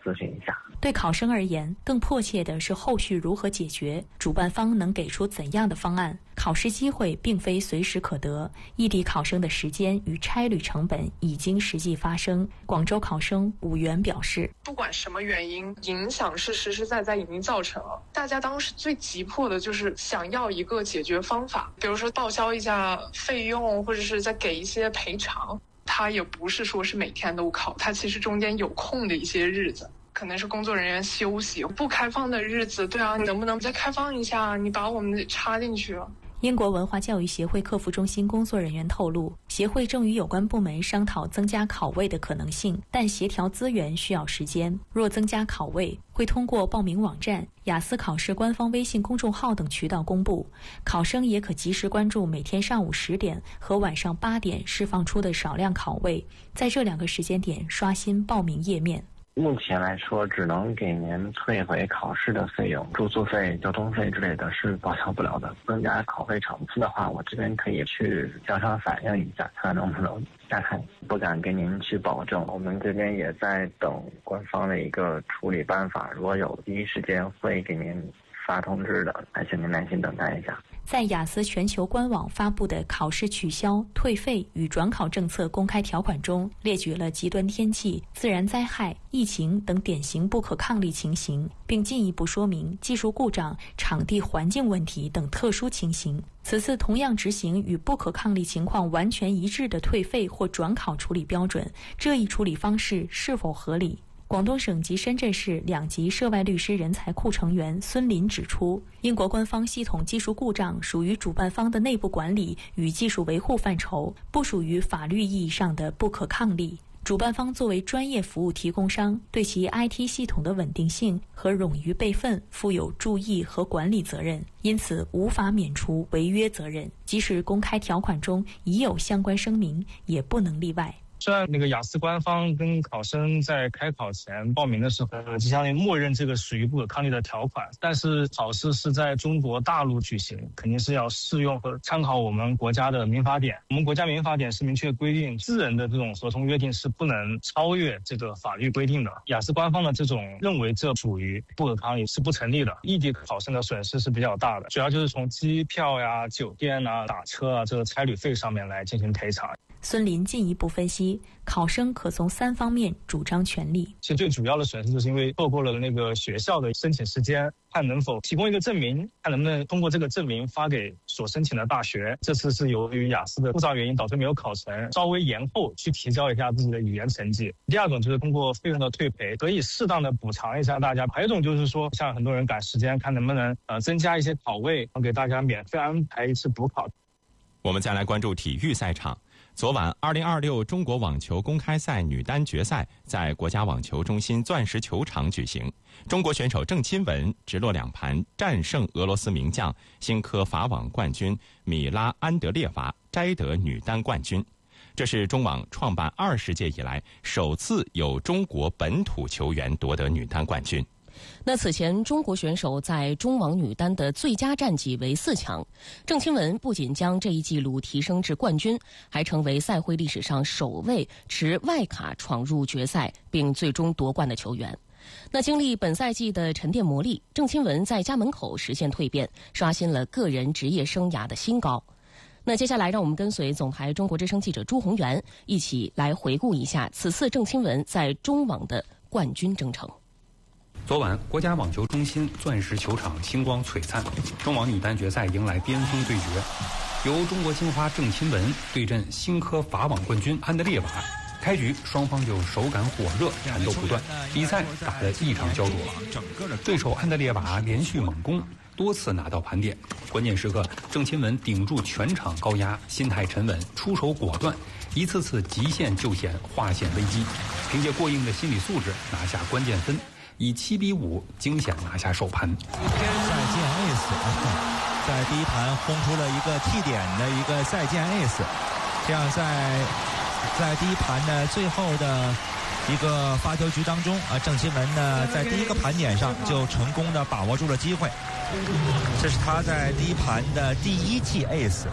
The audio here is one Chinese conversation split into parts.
咨询一下。 对考生而言，更迫切的是后续如何解决，主办方能给出怎样的方案。考试机会并非随时可得，异地考生的时间与差旅成本已经实际发生。广州考生武元表示， 不管什么原因，影响是实实在在已经造成了。大家当时最急迫的就是想要一个解决方法，比如说报销一下费用，或者是再给一些赔偿。它也不是说是每天都考，它其实中间有空的一些日子，可能是工作人员休息不开放的日子。对啊，你能不能再开放一下？你把我们插进去了。 英国文化教育协会客服中心工作人员透露，协会正与有关部门商讨增加考位的可能性，但协调资源需要时间。若增加考位，会通过报名网站、雅思考试官方微信公众号等渠道公布。考生也可及时关注每天上午10点和晚上8点释放出的少量考位，在这2个时间点刷新报名页面。 目前来说，只能给您退回考试的费用，住宿费、交通费之类的是报销不了的。增加考费场次的话，我这边可以去向上反映一下，看能不能加开。不敢跟您去保证，我们这边也在等官方的一个处理办法，如果有第一时间会给您发通知的，还请您耐心等待一下。 在雅思全球官网发布的考试取消、退费与转考政策公开条款中，列举了极端天气、自然灾害、疫情等典型不可抗力情形，并进一步说明技术故障、场地环境问题等特殊情形。此次同样执行与不可抗力情况完全一致的退费或转考处理标准，这一处理方式是否合理？广东省及深圳市2级涉外律师人才库成员孙林指出，英国官方系统技术故障属于主办方的内部管理与技术维护范畴，不属于法律意义上的不可抗力。主办方作为专业服务提供商，对其 IT 系统的稳定性和冗余备份负有注意和管理责任，因此无法免除违约责任。即使公开条款中已有相关声明，也不能例外。 虽然那个雅思官方跟考生在开考前报名的时候，就相当于默认这个属于不可抗力的条款，但是考试是在中国大陆举行，肯定是要适用和参考我们国家的民法典。我们国家民法典是明确规定，私人的这种合同约定是不能超越这个法律规定的。雅思官方的这种认为这属于不可抗力是不成立的，异地考生的损失是比较大的，主要就是从机票呀、酒店啊、打车啊这个差旅费上面来进行赔偿。 孙林进一步分析，考生可从3方面主张权利。 其实最主要的损失就是因为错过了那个学校的申请时间，看能否提供一个证明，看能不能通过这个证明发给所申请的大学。这次是由于雅思的复杂原因导致没有考成，稍微延后去提交一下自己的语言成绩。第二种就是通过费用的退赔，可以适当的补偿一下大家。还有一种就是说，像很多人赶时间，看能不能增加一些考位，给大家免费安排一次补考。 我们再来关注体育赛场。昨晚2026中国网球公开赛女单决赛在国家网球中心钻石球场举行，中国选手郑钦文直落2盘战胜俄罗斯名将新科法网冠军米拉安德烈娃，摘得女单冠军。这是中网创办20届以来首次有中国本土球员夺得女单冠军。 那此前中国选手在中网女单的最佳战绩为4强，郑钦文不仅将这一纪录提升至冠军，还成为赛会历史上首位持外卡闯入决赛并最终夺冠的球员。那经历本赛季的沉淀磨砺，郑钦文在家门口实现蜕变，刷新了个人职业生涯的新高。那接下来让我们跟随总台中国之声记者朱宏元一起来回顾一下此次郑钦文在中网的冠军征程。 昨晚，国家网球中心钻石球场星光璀璨，中网女单决赛迎来巅峰对决，由中国金花郑钦文对阵新科法网冠军安德烈娃。开局双方就手感火热，缠斗不断，比赛打得异常焦灼。对手安德烈娃连续猛攻，多次拿到盘点，关键时刻郑钦文顶住全场高压，心态沉稳，出手果断，一次次极限救险，化险为夷，凭借过硬的心理素质拿下关键分，以7-5惊险拿下首盘。 赛键 ace 在第一盘轰出了一个T点的一个赛键 ace， 这样在第一盘的最后的一个发球局当中郑钦文呢在第一个盘点上就成功的把握住了机会，这是他在第一盘的第1记 ace。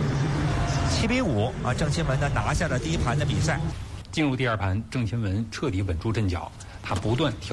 7-5郑钦文呢拿下了第一盘的比赛。 进入第二盘，郑钦文彻底稳住阵脚，他不断